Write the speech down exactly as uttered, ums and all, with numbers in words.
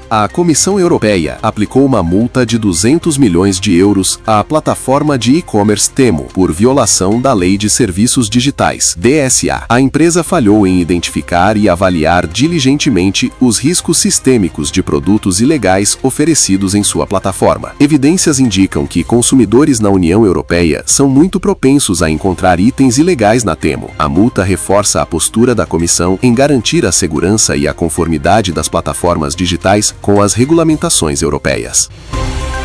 A Comissão Europeia aplicou uma multa de duzentos milhões de euros à plataforma de e-commerce Temu por violação da Lei de Serviços Digitais, D S A. A empresa falhou em identificar e avaliar diligentemente os riscos sistêmicos de produtos ilegais oferecidos em sua plataforma. Evidências indicam que consumidores na União Europeia são muito propensos a encontrar itens ilegais na Temu. A multa reforça a postura da Comissão em garantir a segurança e a conformidade das plataformas digitais com as regulamentações europeias.